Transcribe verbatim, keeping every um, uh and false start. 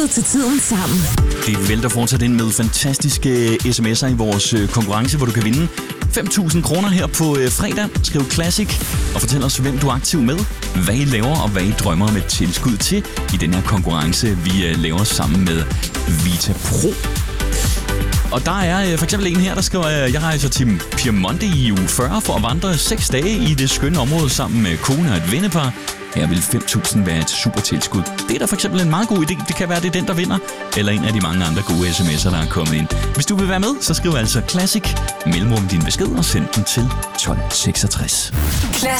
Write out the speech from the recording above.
til tiden sammen. Det vælter fortsat ind med fantastiske sms'er i vores konkurrence, hvor du kan vinde fem tusind kroner her på fredag. Skriv Classic og fortæl os, hvem du er aktiv med, hvad I laver og hvad I drømmer om et tilskud til i den her konkurrence, vi laver sammen med Vita Pro. Og der er for eksempel en her, der skriver, at jeg rejser til Piemonte i uge fyrre for at vandre seks dage i det skønne område sammen med kone og et vennepar. Her vil fem tusind være et super tilskud. Det er da for eksempel en meget god idé. Det kan være, det er den, der vinder, eller en af de mange andre gode sms'er, der er kommet ind. Hvis du vil være med, så skriv altså Classic, mellemrum din besked og send den til tolv seksogtres. Classic.